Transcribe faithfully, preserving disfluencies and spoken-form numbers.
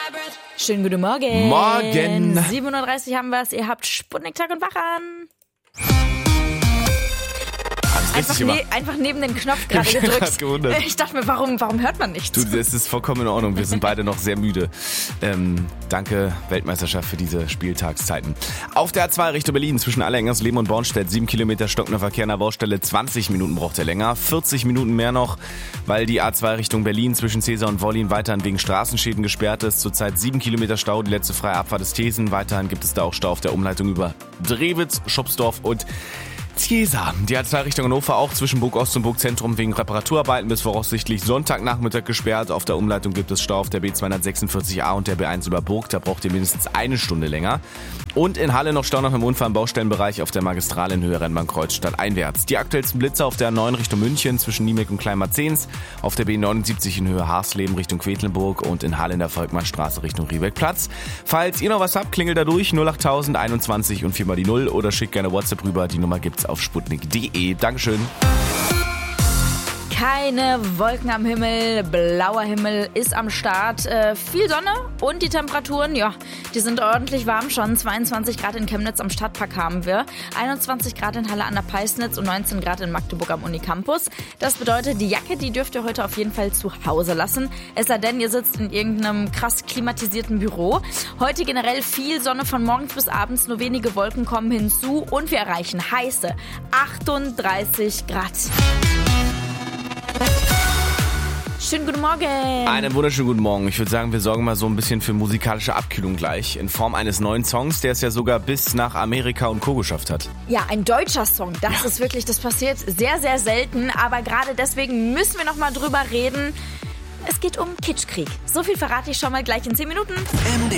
Schönen guten Morgen. Morgen. sieben Uhr dreißig haben wir es. Ihr habt Sputnik Tag und Wach an. Einfach, ne- einfach neben den Knopf gerade Ich hab gedrückt. grad gewundert. Ich dachte mir, warum, warum hört man nichts? Du, das ist vollkommen in Ordnung. Wir sind beide noch sehr müde. Ähm, danke, Weltmeisterschaft, für diese Spieltagszeiten. Auf der A zwei Richtung Berlin zwischen Allerengersleben und Bornstedt. Sieben Kilometer stockender Verkehr an der Baustelle. zwanzig Minuten braucht er länger. vierzig Minuten mehr noch, weil die A zwei Richtung Berlin zwischen Cäsar und Wollin weiterhin wegen Straßenschäden gesperrt ist. Zurzeit sieben Kilometer Stau. Die letzte freie Abfahrt ist Thesen. Weiterhin gibt es da auch Stau auf der Umleitung über Drewitz, Schopsdorf und Cäsar. Die A zwei Richtung Hannover auch zwischen Burg Ost und Burg Zentrum wegen Reparaturarbeiten bis voraussichtlich Sonntagnachmittag gesperrt. Auf der Umleitung gibt es Stau auf der B zweihundertsechsundvierzig A und der B eins über Burg. Da braucht ihr mindestens eine Stunde länger. Und in Halle noch Stau nach einem Unfall im Baustellenbereich auf der Magistrale in Höhe Rennbahnkreuz stadteinwärts. Die aktuellsten Blitze auf der A neun Richtung München zwischen Niemek und Kleinmarzens, auf der B neunundsiebzig in Höhe Harsleben Richtung Quedlinburg und in Halle in der Volkmannstraße Richtung Riebeckplatz. Falls ihr noch was habt, klingelt da durch null achttausend einundzwanzig und viermal die null oder schickt gerne WhatsApp rüber. Die Nummer gibt's auf sputnik punkt de. Dankeschön. Keine Wolken am Himmel, blauer Himmel ist am Start, äh, viel Sonne und die Temperaturen, ja, die sind ordentlich warm schon. zweiundzwanzig Grad in Chemnitz am Stadtpark haben wir, einundzwanzig Grad in Halle an der Peisnitz und neunzehn Grad in Magdeburg am Unicampus. Das bedeutet, die Jacke, die dürft ihr heute auf jeden Fall zu Hause lassen, es sei denn, ihr sitzt in irgendeinem krass klimatisierten Büro. Heute generell viel Sonne von morgens bis abends, nur wenige Wolken kommen hinzu und wir erreichen heiße achtunddreißig Grad. Schönen guten Morgen. Einen wunderschönen guten Morgen. Ich würde sagen, wir sorgen mal so ein bisschen für musikalische Abkühlung gleich. In Form eines neuen Songs, der es ja sogar bis nach Amerika und Co. geschafft hat. Ja, ein deutscher Song. Das ja. ist wirklich, das passiert sehr, sehr selten. Aber gerade deswegen müssen wir noch mal drüber reden. Es geht um Kitschkrieg. So viel verrate ich schon mal gleich in zehn Minuten.